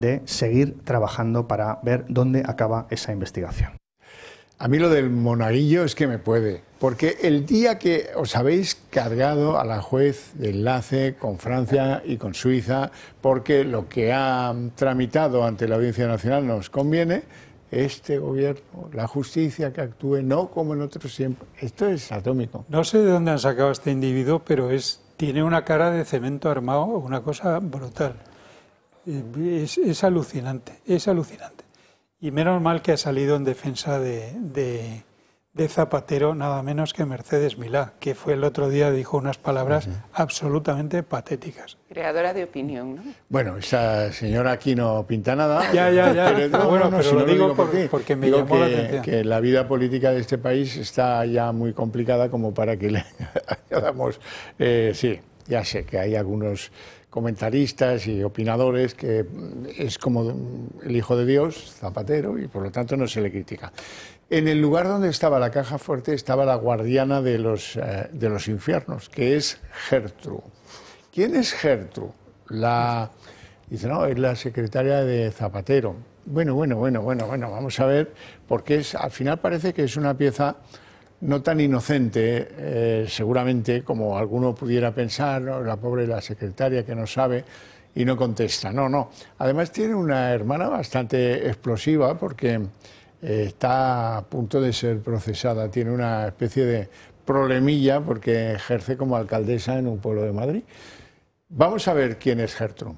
de seguir trabajando para ver dónde acaba esa investigación. A mí lo del monaguillo es que me puede, porque el día que os habéis cargado a la juez de enlace con Francia y con Suiza, porque lo que ha tramitado ante la Audiencia Nacional nos conviene, este gobierno, la justicia que actúe, no como en otros tiempos. Esto es atómico. No sé de dónde han sacado a este individuo, pero tiene una cara de cemento armado, una cosa brutal. Es alucinante, es alucinante. Y menos mal que ha salido en defensa de Zapatero, nada menos que Mercedes Milá, que fue el otro día, dijo unas palabras absolutamente patéticas. Creadora de opinión, ¿no? Bueno, esa señora aquí no pinta nada. Ya. Pero si lo digo por porque me llamó la atención. Que la vida política de este país está ya muy complicada como para que le hagamos... sí, ya sé que hay algunos comentaristas y opinadores que es como el hijo de Dios, Zapatero, y por lo tanto no se le critica. En el lugar donde estaba la caja fuerte estaba la guardiana de los infiernos, que es Gertrude. ¿Quién es Gertrude? Dice, no, es la secretaria de Zapatero. Bueno, vamos a ver, porque al final parece que es una pieza no tan inocente, seguramente, como alguno pudiera pensar, ¿no? La pobre la secretaria que no sabe y no contesta. No. Además tiene una hermana bastante explosiva porque está a punto de ser procesada. Tiene una especie de problemilla porque ejerce como alcaldesa en un pueblo de Madrid. Vamos a ver quién es Gertrude.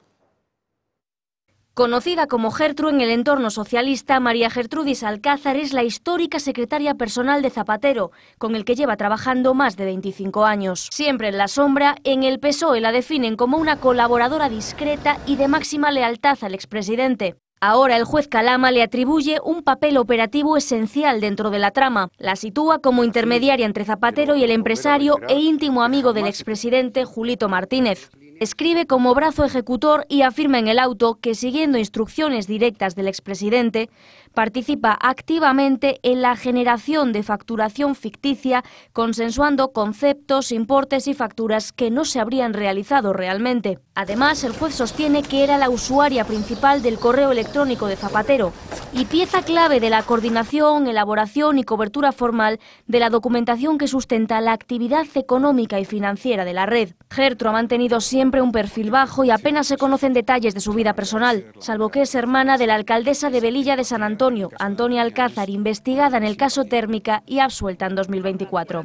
Conocida como Gertrude en el entorno socialista, María Gertrudis Alcázar es la histórica secretaria personal de Zapatero, con el que lleva trabajando más de 25 años. Siempre en la sombra, en el PSOE la definen como una colaboradora discreta y de máxima lealtad al expresidente. Ahora el juez Calama le atribuye un papel operativo esencial dentro de la trama. La sitúa como intermediaria entre Zapatero y el empresario e íntimo amigo del expresidente Julito Martínez. Escribe como brazo ejecutor y afirma en el auto que, siguiendo instrucciones directas del expresidente, participa activamente en la generación de facturación ficticia, consensuando conceptos, importes y facturas que no se habrían realizado realmente. Además, el juez sostiene que era la usuaria principal del correo electrónico de Zapatero y pieza clave de la coordinación, elaboración y cobertura formal de la documentación que sustenta la actividad económica y financiera de la red. Gertrude ha mantenido siempre un perfil bajo y apenas se conocen detalles de su vida personal, salvo que es hermana de la alcaldesa de Velilla de San Antonio, Antonia Alcázar, investigada en el caso Térmica y absuelta en 2024.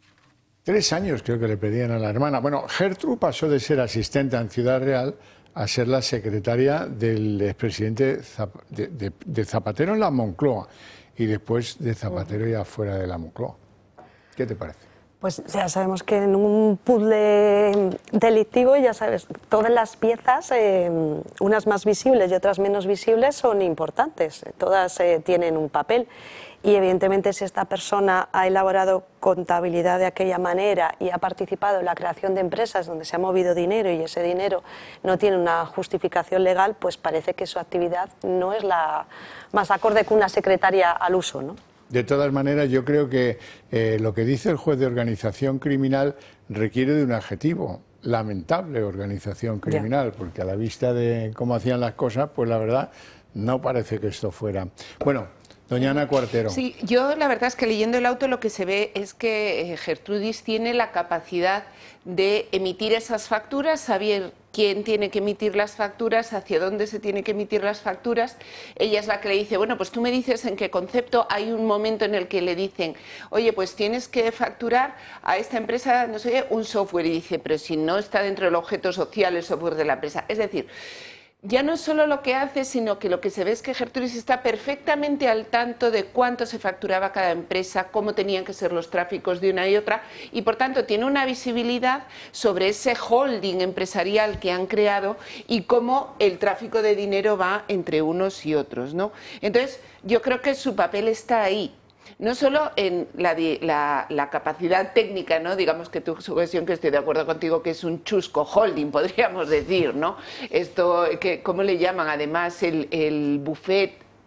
3 años creo que le pedían a la hermana. Bueno, Gertrude pasó de ser asistente en Ciudad Real a ser la secretaria del expresidente de Zapatero en la Moncloa y después de Zapatero ya fuera de la Moncloa. ¿Qué te parece? Pues ya sabemos que en un puzzle delictivo, ya sabes, todas las piezas, unas más visibles y otras menos visibles, son importantes. Todas tienen un papel. Y evidentemente si esta persona ha elaborado contabilidad de aquella manera y ha participado en la creación de empresas donde se ha movido dinero y ese dinero no tiene una justificación legal, pues parece que su actividad no es la más acorde con una secretaria al uso, ¿no? De todas maneras, yo creo que lo que dice el juez de organización criminal requiere de un adjetivo, lamentable organización criminal, porque a la vista de cómo hacían las cosas, pues la verdad no parece que esto fuera. Bueno, doña Ana Cuartero. Sí, yo la verdad es que leyendo el auto lo que se ve es que Gertrudis tiene la capacidad de emitir esas facturas, saber quién tiene que emitir las facturas, hacia dónde se tiene que emitir las facturas. Ella es la que le dice, bueno, pues tú me dices en qué concepto. Hay un momento en el que le dicen, oye, pues tienes que facturar a esta empresa, no sé, un software. Y dice, pero si no está dentro del objeto social el software de la empresa. Es decir, ya no es solo lo que hace, sino que lo que se ve es que Gertrudis está perfectamente al tanto de cuánto se facturaba cada empresa, cómo tenían que ser los tráficos de una y otra, y por tanto tiene una visibilidad sobre ese holding empresarial que han creado y cómo el tráfico de dinero va entre unos y otros, ¿no? Entonces, yo creo que su papel está ahí. No solo en la capacidad técnica, ¿no? Digamos que tu sugestión, que estoy de acuerdo contigo, que es un chusco holding, podríamos decir, ¿no? Esto, que, ¿cómo le llaman? Además, el buffet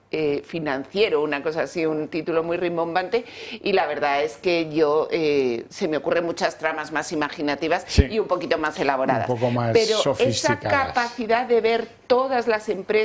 financiero, una cosa así, un título muy rimbombante, y la verdad es que yo se me ocurren muchas tramas más imaginativas y un poquito más elaboradas. Un poco más pero esa sofisticadas. capacidad de ver todas las empresas